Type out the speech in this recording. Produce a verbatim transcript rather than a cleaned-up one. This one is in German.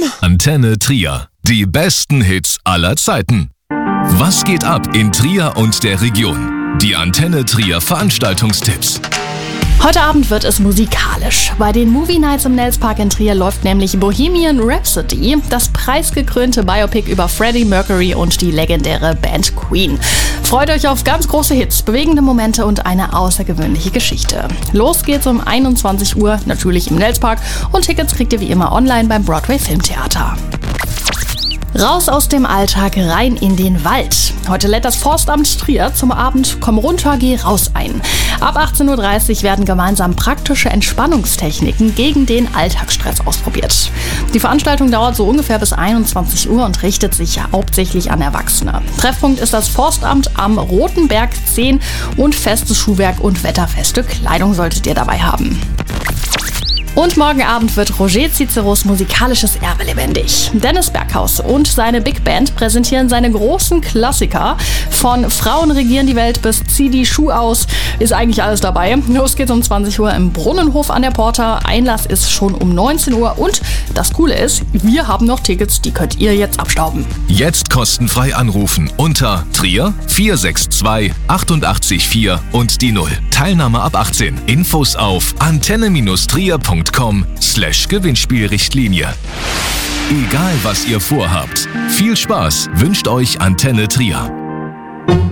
Antenne Trier. Die besten Hits aller Zeiten. Was geht ab in Trier und der Region? Die Antenne Trier Veranstaltungstipps. Heute Abend wird es musikalisch. Bei den Movie Nights im Nelspark in Trier läuft nämlich Bohemian Rhapsody, das preisgekrönte Biopic über Freddie Mercury und die legendäre Band Queen. Freut euch auf ganz große Hits, bewegende Momente und eine außergewöhnliche Geschichte. Los geht's um einundzwanzig Uhr, natürlich im Nelspark, und Tickets kriegt ihr wie immer online beim Broadway Filmtheater. Raus aus dem Alltag, rein in den Wald. Heute lädt das Forstamt Trier zum Abend Komm runter, geh raus ein. Ab achtzehn Uhr dreißig werden gemeinsam praktische Entspannungstechniken gegen den Alltagsstress ausprobiert. Die Veranstaltung dauert so ungefähr bis einundzwanzig Uhr und richtet sich hauptsächlich an Erwachsene. Treffpunkt ist das Forstamt am Roten Berg zehn und festes Schuhwerk und wetterfeste Kleidung solltet ihr dabei haben. Und morgen Abend wird Roger Ciceros musikalisches Erbe lebendig. Dennis Berghaus und seine Big Band präsentieren seine großen Klassiker. Von Frauen regieren die Welt bis Zieh die Schuh aus ist eigentlich alles dabei. Los geht's um zwanzig Uhr im Brunnenhof an der Porta. Einlass ist schon um neunzehn Uhr und das Coole ist, wir haben noch Tickets, die könnt ihr jetzt abstauben. Jetzt kostenfrei anrufen unter Trier vier sechs zwei achtundachtzig vier und die null. Teilnahme ab achtzehn. Infos auf antenne trier punkt com slash Gewinnspielrichtlinie. Egal was ihr vorhabt, viel Spaß wünscht euch Antenne Trier.